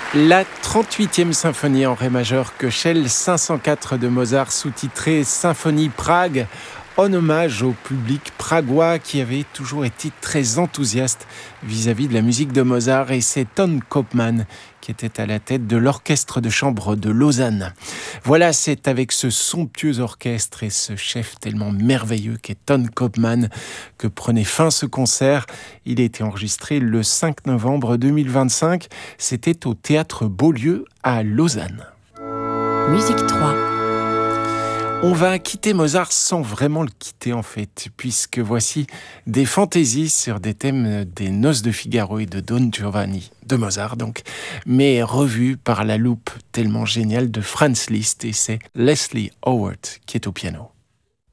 La 38e symphonie en ré majeur Köchel 504 de Mozart, sous-titrée Symphonie Prague, en hommage au public pragois qui avait toujours été très enthousiaste vis-à-vis de la musique de Mozart, et c'est Ton Koopman qui était à la tête de l'orchestre de chambre de Lausanne. Voilà, c'est avec ce somptueux orchestre et ce chef tellement merveilleux qu'est Ton Koopman que prenait fin ce concert. Il a été enregistré le 5 novembre 2025. C'était au Théâtre Beaulieu à Lausanne. Musique 3. On va quitter Mozart sans vraiment le quitter en fait, puisque voici des fantaisies sur des thèmes des Noces de Figaro et de Don Giovanni, de Mozart donc, mais revues par la loupe tellement géniale de Franz Liszt, et c'est Leslie Howard qui est au piano.